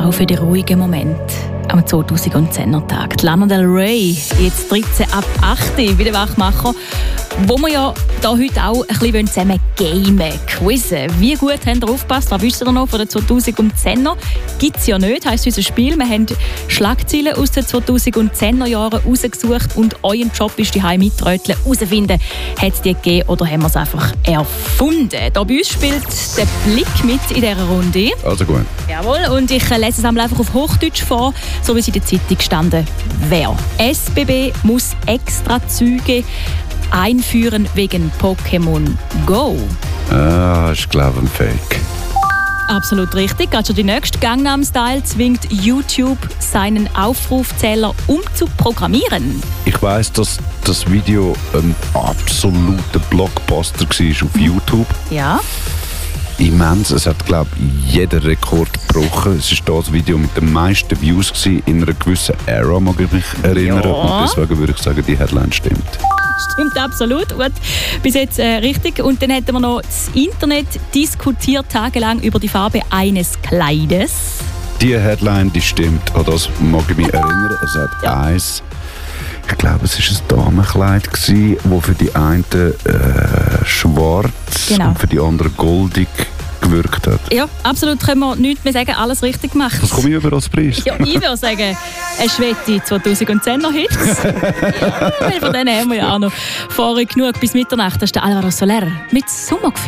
auch für den ruhigen Moment am 2010er Tag. Lana Del Rey, jetzt 13 ab 8 bei den Wachmacher, wo wir ja da heute auch ein bisschen zusammen gamen, quizzen. Wie gut habt ihr aufgepasst? Was wisst ihr noch von den 2010er? Gibt es ja nicht, heisst unser Spiel. Wir haben Schlagzeilen aus den 2010er Jahren rausgesucht und euer Job ist, die Heim mitröteln, herausfinden, hat es die gegeben oder haben wir es einfach erfunden? Da bei uns spielt der Blick mit in dieser Runde. Also gut. Jawohl, und ich lese es einfach auf Hochdeutsch vor, so wie es in der Zeitung gestanden wäre. SBB muss extra Züge einführen wegen Pokémon Go. Ich glaube ein Fake. Absolut richtig. Gerade schon die nächste Gangnam Style zwingt YouTube seinen Aufrufzähler umzuprogrammieren. Ich weiss, dass das Video ein absoluter Blockbuster war auf YouTube. Ja. Immens. Es hat, glaube ich, jeder Rekord gebrochen. Es war das Video mit den meisten Views gewesen, in einer gewissen Ära, mag ich mich erinnern. Ja. Und deswegen würde ich sagen, die Headline stimmt. Stimmt absolut. Gut. Bis jetzt richtig. Und dann hätten wir noch das Internet diskutiert tagelang über die Farbe eines Kleides. Die Headline, die stimmt. An das mag ich mich erinnern. Es hat eins. Ich glaube, es war ein Damenkleid, das für die einen schwarz und für die anderen goldig gewirkt hat. Ja, absolut, können wir nichts mehr sagen. Alles richtig gemacht. Was komme ich über als Preis? Ja, ich würde sagen, eine Schwette 2010er Hits. Ja, weil von denen haben wir ja auch noch vorher genug bis Mitternacht. Das ist der Alvaro Soler mit Sommergefühl.